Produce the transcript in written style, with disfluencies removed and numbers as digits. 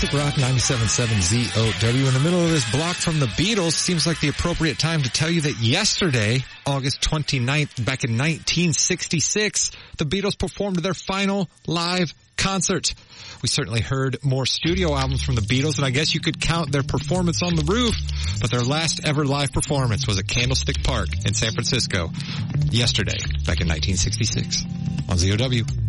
Classic Rock 97.7 ZOW. In the middle of this block from the Beatles, seems like the appropriate time to tell you that yesterday, August 29th, back in 1966, the Beatles performed their final live concert. We certainly heard more studio albums from the Beatles, and I guess you could count their performance on the roof, but their last ever live performance was at Candlestick Park in San Francisco yesterday, back in 1966 on ZOW.